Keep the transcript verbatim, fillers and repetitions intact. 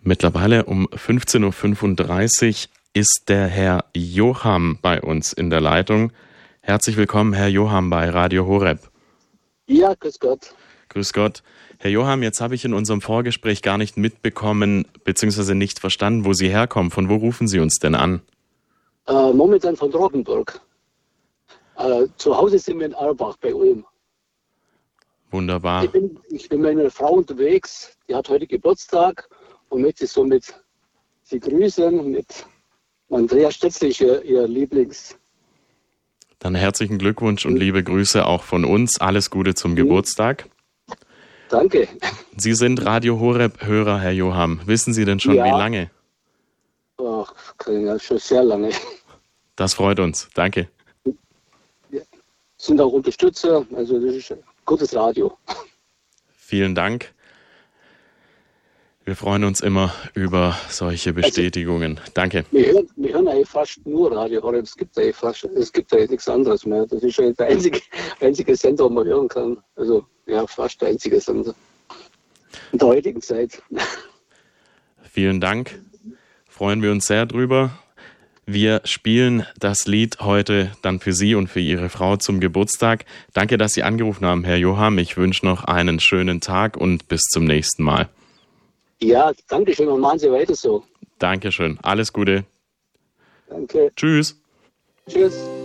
Mittlerweile um fünfzehn Uhr fünfunddreißig ist der Herr Joham bei uns in der Leitung. Herzlich willkommen, Herr Joham, bei Radio Horeb. Ja, grüß Gott. Grüß Gott. Herr Joham, jetzt habe ich in unserem Vorgespräch gar nicht mitbekommen, beziehungsweise nicht verstanden, wo Sie herkommen. Von wo rufen Sie uns denn an? Äh, momentan von Roggenburg. Äh, zu Hause sind wir in Auerbach bei Ulm. Wunderbar. Ich bin, ich bin mit einer Frau unterwegs, die hat heute Geburtstag und möchte somit sie grüßen mit Andrea Stetzlich, ihr, ihr Lieblings. Dann herzlichen Glückwunsch und liebe Grüße auch von uns. Alles Gute zum Geburtstag. Danke. Sie sind Radio Horeb-Hörer, Herr Joham. Wissen Sie denn schon, Ja. wie lange? Ach, ja, schon sehr lange. Das freut uns. Danke. Sind auch Unterstützer, also das ist ein gutes Radio. Vielen Dank. Wir freuen uns immer über solche Bestätigungen. Danke. Wir hören, wir hören eigentlich fast nur Radio Horeb. Es gibt eigentlich fast, es gibt eigentlich nichts anderes mehr. Das ist eigentlich der einzige, einzige Sender, wo man hören kann. Also ja, fast der einzige Sender in der heutigen Zeit. Vielen Dank. Freuen wir uns sehr drüber. Wir spielen das Lied heute dann für Sie und für Ihre Frau zum Geburtstag. Danke, dass Sie angerufen haben, Herr Joham. Ich wünsche noch einen schönen Tag und bis zum nächsten Mal. Ja, danke schön und machen Sie weiter so. Dankeschön. Alles Gute. Danke. Tschüss. Tschüss.